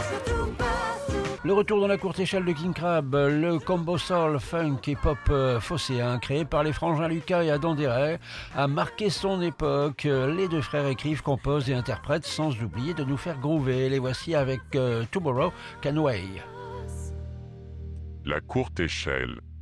Le retour dans la courte échelle de King Crab, le combo soul, funk et pop phocéen créé par les frangins Lucas et Adam Deray a marqué son époque. Les deux frères écrivent, composent et interprètent sans oublier de nous faire groover. Les voici avec Tomorrow Can Wait. La courte échelle.